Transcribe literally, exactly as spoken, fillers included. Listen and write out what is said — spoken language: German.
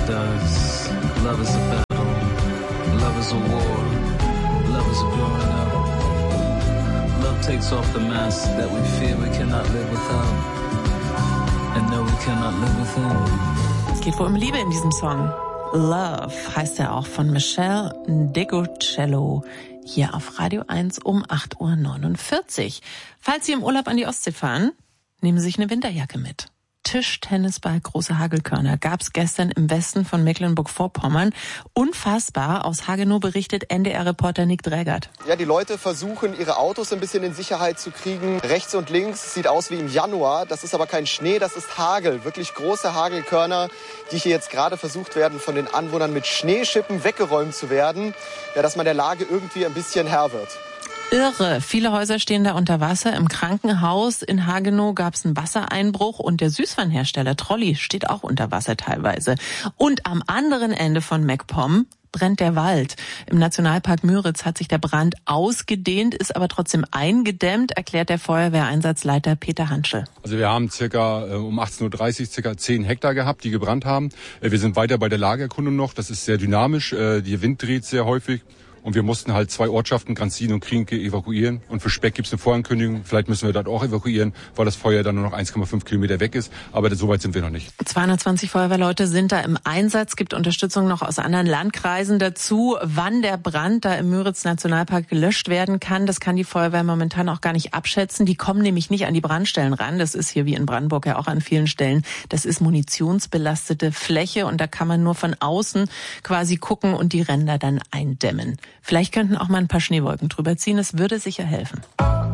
does. Love is a battle. Love is a war. Love is a growing up. Love takes off the mask that we fear we cannot live without. And no, we cannot live within. Es geht wohl um Liebe in diesem Song. Love heißt er auch, von Michelle Degocello. Hier auf Radio eins um acht Uhr neunundvierzig. Falls Sie im Urlaub an die Ostsee fahren, nehmen Sie sich eine Winterjacke mit. Tischtennisball, große Hagelkörner gab's gestern im Westen von Mecklenburg-Vorpommern. Unfassbar, aus Hagenow berichtet N D R-Reporter Nick Drägert. Ja, die Leute versuchen, ihre Autos ein bisschen in Sicherheit zu kriegen. Rechts und links sieht aus wie im Januar. Das ist aber kein Schnee, das ist Hagel. Wirklich große Hagelkörner, die hier jetzt gerade versucht werden, von den Anwohnern mit Schneeschippen weggeräumt zu werden. Ja, dass man der Lage irgendwie ein bisschen Herr wird. Irre. Viele Häuser stehen da unter Wasser. Im Krankenhaus in Hagenow gab es einen Wassereinbruch und der Süßwarenhersteller Trolli steht auch unter Wasser teilweise. Und am anderen Ende von MacPom brennt der Wald. Im Nationalpark Müritz hat sich der Brand ausgedehnt, ist aber trotzdem eingedämmt, erklärt der Feuerwehreinsatzleiter Peter Hanschel. Also wir haben circa äh, um achtzehn Uhr dreißig circa zehn Hektar gehabt, die gebrannt haben. Äh, wir sind weiter bei der Lagererkundung noch. Das ist sehr dynamisch. Äh, der Wind dreht sehr häufig. Und wir mussten halt zwei Ortschaften, Granzin und Krienke, evakuieren. Und für Speck gibt es eine Vorankündigung. Vielleicht müssen wir dort auch evakuieren, weil das Feuer dann nur noch eins Komma fünf Kilometer weg ist. Aber so weit sind wir noch nicht. zweihundertzwanzig Feuerwehrleute sind da im Einsatz. Gibt Unterstützung noch aus anderen Landkreisen dazu. Wann der Brand da im Müritz-Nationalpark gelöscht werden kann, das kann die Feuerwehr momentan auch gar nicht abschätzen. Die kommen nämlich nicht an die Brandstellen ran. Das ist hier wie in Brandenburg ja auch an vielen Stellen. Das ist munitionsbelastete Fläche und da kann man nur von außen quasi gucken und die Ränder dann eindämmen. Vielleicht könnten auch mal ein paar Schneewolken drüber ziehen. Es würde sicher helfen.